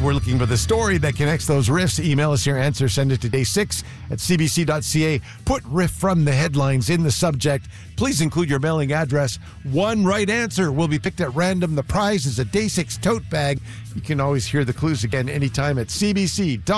We're looking for the story that connects those riffs. Email us your answer. Send it to day6@cbc.ca. Put riff from the headlines in the subject. Please include your mailing address. One right answer will be picked at random. The prize is a Day 6 tote bag. You can always hear the clues again anytime at cbc.ca.